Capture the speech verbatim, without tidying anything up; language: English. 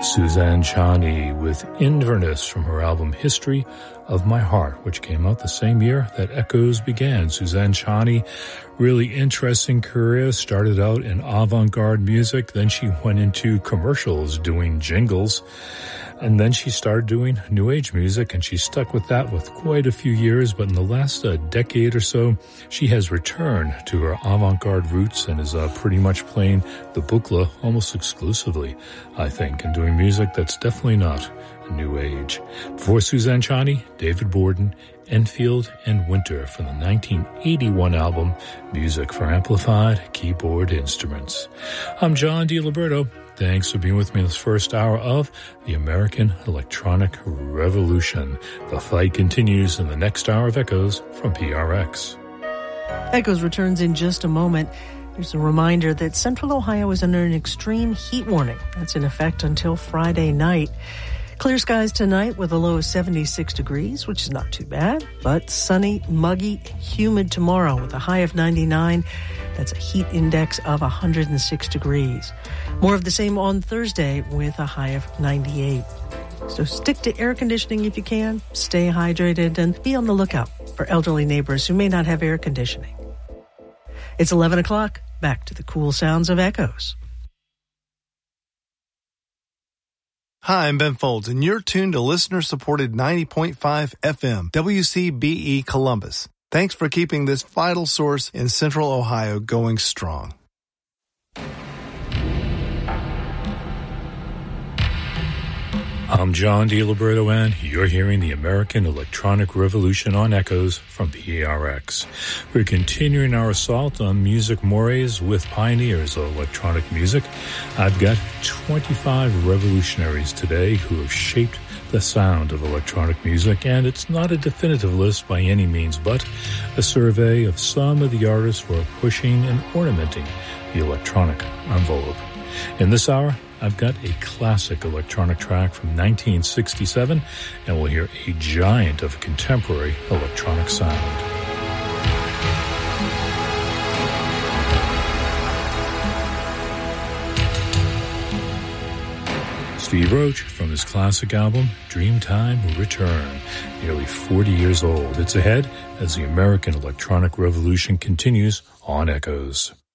Suzanne Ciani with Inverness from her album History of My Heart, which came out the same year that Echoes began. Suzanne Ciani, really interesting career, started out in avant-garde music, then she went into commercials doing jingles, and then she started doing new age music, and she stuck with that with quite a few years. But in the last uh, decade or so, she has returned to her avant-garde roots and is uh, pretty much playing the buchla almost exclusively, I think, and doing music that's definitely not new age. Before Suzanne Ciani, David Borden, Enfield and Winter from the nineteen eighty-one album Music for Amplified Keyboard Instruments. I'm John DiLiberto. Thanks for being with me in this first hour of the American Electronic Revolution. The fight continues in the next hour of Echoes from P R X. Echoes returns in just a moment. Here's a reminder that Central Ohio is under an extreme heat warning. That's in effect until Friday night. Clear skies tonight with a low of seventy-six degrees, which is not too bad, but sunny, muggy, humid tomorrow with a high of ninety-nine. That's a heat index of one hundred six degrees. More of the same on Thursday with a high of ninety-eight. So stick to air conditioning if you can, stay hydrated, and be on the lookout for elderly neighbors who may not have air conditioning. It's eleven o'clock. Back to the cool sounds of Echoes. Hi, I'm Ben Folds, and you're tuned to listener-supported ninety point five F M, W C B E Columbus. Thanks for keeping this vital source in Central Ohio going strong. I'm John DiLiberto, and you're hearing the American Electronic Revolution on Echoes from P R X. We're continuing our assault on music mores with pioneers of electronic music. I've got twenty-five revolutionaries today who have shaped the sound of electronic music, and it's not a definitive list by any means, but a survey of some of the artists who are pushing and ornamenting the electronic envelope. In this hour, I've got a classic electronic track from nineteen sixty-seven, and we'll hear a giant of contemporary electronic sound. Steve Roach from his classic album, Dreamtime Return, nearly forty years old. It's ahead as the American Electronic Revolution continues on Echoes.